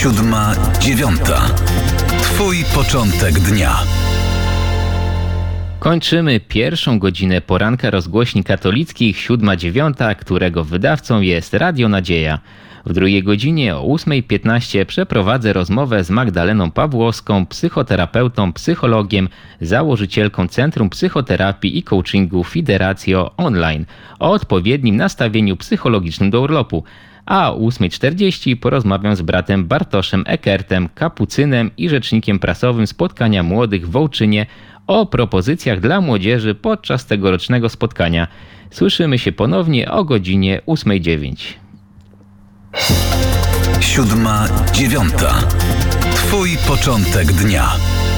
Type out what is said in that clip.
7:09. Twój początek dnia. Kończymy pierwszą godzinę poranka rozgłośni katolickich 7:09, którego wydawcą jest Radio Nadzieja. W drugiej godzinie o 8:15 przeprowadzę rozmowę z Magdaleną Pawłowską, psychoterapeutą, psychologiem, założycielką Centrum Psychoterapii i Coachingu Fideratio Online o odpowiednim nastawieniu psychologicznym do urlopu. A o 8:40 porozmawiam z bratem Bartoszem Ekertem, kapucynem i rzecznikiem prasowym spotkania młodych w Wołczynie o propozycjach dla młodzieży podczas tegorocznego spotkania. Słyszymy się ponownie o godzinie 8:09. 7:09. Twój początek dnia.